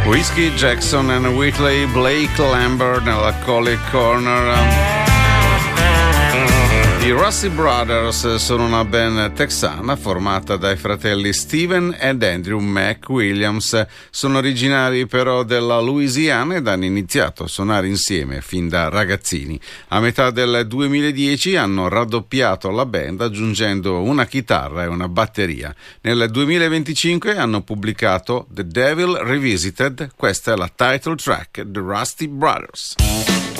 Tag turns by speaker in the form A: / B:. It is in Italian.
A: Whiskey Jackson and Whitley Blake Lambert nella Collie Corner. I Rusty Brothers sono una band texana formata dai fratelli Steven ed Andrew McWilliams. Sono originari però della Louisiana ed hanno iniziato a suonare insieme fin da ragazzini. A metà del 2010 hanno raddoppiato la band aggiungendo una chitarra e una batteria. Nel 2025 hanno pubblicato The Devil Revisited, questa è la title track, The Rusty Brothers.